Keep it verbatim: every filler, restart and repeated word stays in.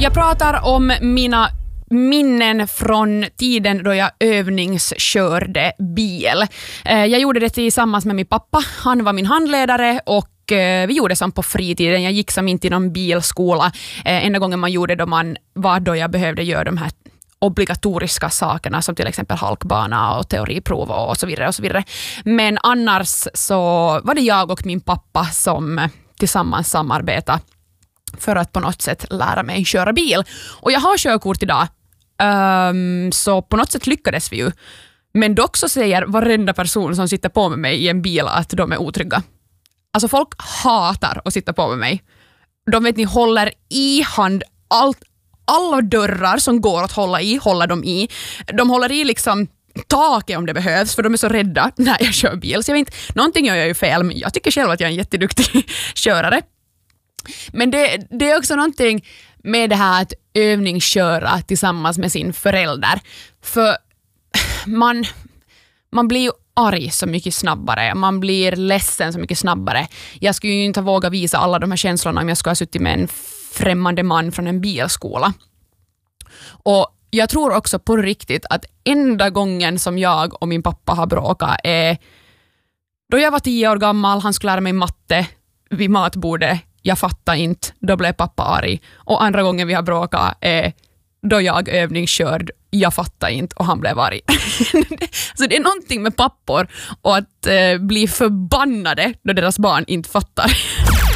Jag pratar om mina minnen från tiden då jag övningskörde bil. Jag gjorde det tillsammans med min pappa. Han var min handledare och vi gjorde sånt på fritiden. Jag gick som inte i någon bilskola. Enda gången man gjorde då man var då jag behövde göra de här obligatoriska sakerna som till exempel halkbana och teoriprov och så vidare och så vidare. Men annars så var det jag och min pappa som tillsammans samarbetade för att på något sätt lära mig köra bil. Och jag har körkort idag. Um, så på något sätt lyckades vi ju. Men dock så säger varenda person som sitter på med mig i en bil att de är otrygga. Alltså folk hatar att sitta på med mig. De vet ni håller i hand allt, alla dörrar som går att hålla i, håller de i. De håller i liksom taket om det behövs, för de är så rädda när jag kör bil. Så jag vet inte, någonting gör jag ju fel, men jag tycker själv att jag är en jätteduktig körare. Men det, det är också någonting med det här att övningsköra tillsammans med sin förälder. För man, man blir ju arg så mycket snabbare. Man blir ledsen så mycket snabbare. Jag skulle ju inte våga visa alla de här känslorna om jag skulle ha suttit med en främmande man från en bilskola. Och jag tror också på riktigt att enda gången som jag och min pappa har bråkat är då jag var tio år gammal. Han skulle lära mig matte vid matbordet. Jag fattar inte, då blev pappa arg. Och andra gången vi har bråkat är då jag övningskörd, jag fattar inte och han blev arg. Så det är någonting med pappor och att eh, bli förbannade då deras barn inte fattar.